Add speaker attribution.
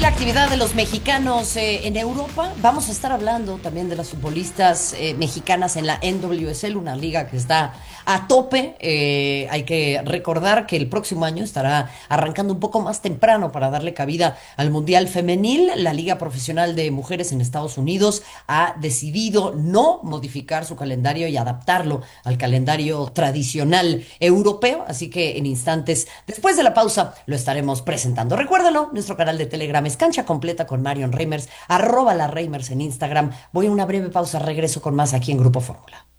Speaker 1: la actividad de los mexicanos en Europa. Vamos a estar hablando también de las futbolistas mexicanas en la NWSL, una liga que está a tope. Hay que recordar que el próximo año estará arrancando un poco más temprano para darle cabida al Mundial Femenil. La Liga Profesional de Mujeres en Estados Unidos ha decidido no modificar su calendario y adaptarlo al calendario tradicional europeo. Así que en instantes, después de la pausa, lo estaremos presentando. Recuérdalo, nuestro canal de Telegram es Cancha Completa con Marion Reimers, @la Reimers en Instagram. Voy a una breve pausa, regreso con más aquí en Grupo Fórmula.